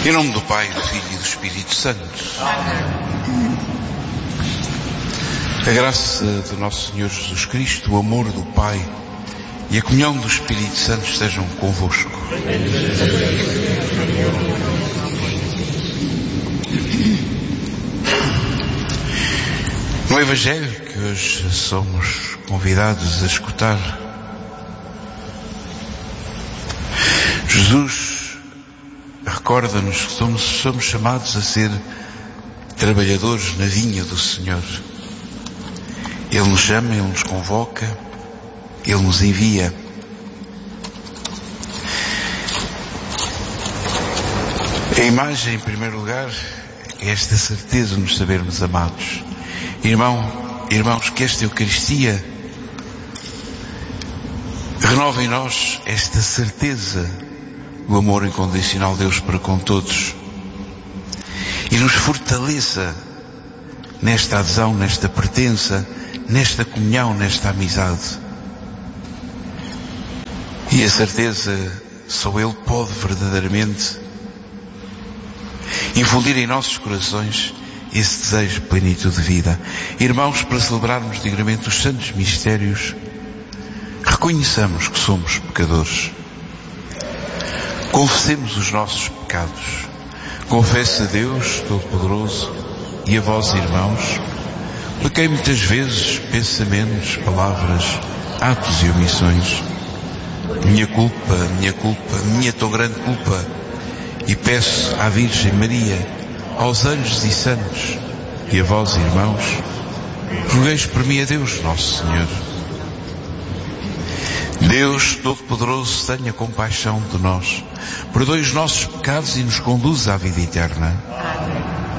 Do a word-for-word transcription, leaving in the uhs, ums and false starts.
Em nome do Pai, do Filho e do Espírito Santo. A graça do nosso Senhor Jesus Cristo, o amor do Pai e a comunhão do Espírito Santo estejam convosco. No Evangelho que hoje somos convidados a escutar, Jesus recorda-nos que somos, somos chamados a ser trabalhadores na vinha do Senhor. Ele nos chama, Ele nos convoca, Ele nos envia. A imagem, em primeiro lugar, é esta certeza de nos sabermos amados. Irmão, irmãos, que esta Eucaristia renova em nós esta certeza do amor incondicional de Deus para com todos e nos fortaleça nesta adesão, nesta pertença, nesta comunhão, nesta amizade. E a certeza, só Ele pode verdadeiramente infundir em nossos corações esse desejo de plenitude de vida. Irmãos, para celebrarmos dignamente os santos mistérios, reconheçamos que somos pecadores. Confessemos os nossos pecados. Confesso a Deus Todo-Poderoso e a vós, irmãos, pequei muitas vezes, pensamentos, palavras, atos e omissões. Minha culpa, minha culpa, minha tão grande culpa. E peço à Virgem Maria, aos anjos e santos e a vós, irmãos, rogueis por mim a Deus Nosso Senhor. Deus Todo-Poderoso, tenha compaixão de nós, perdoe os nossos pecados e nos conduza à vida eterna.